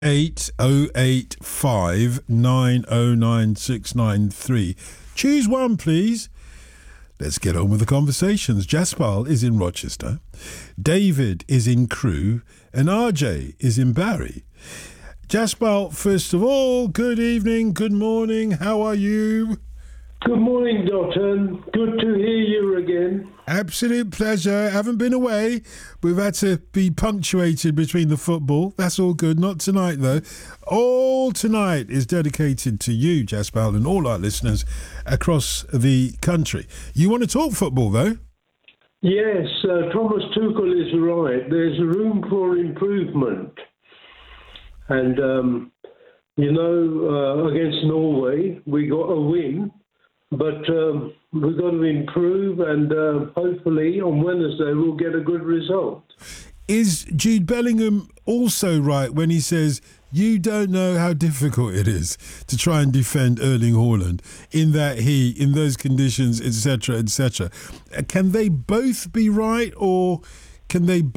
08085909693. Choose one, please. Let's get on with the conversations. Jaspal is in Rochester, David is in Crewe, and RJ is in Barry. Jaspal, first of all, good evening, good morning, how are you? Good morning, Dotton. Good to hear you again. Absolute pleasure. Haven't been away. We've had to be punctuated between the football. That's all good. Not tonight, though. All tonight is dedicated to you, Jaspal, and all our listeners across the country. You want to talk football, though? Yes, Thomas Tuchel is right. There's room for improvement. And, against Norway, we got a win. But we've got to improve, and hopefully on Wednesday we'll get a good result. Is Jude Bellingham also right when he says you don't know how difficult it is to try and defend Erling Haaland in that in those conditions, etc., etc.? Can they both be right, or can they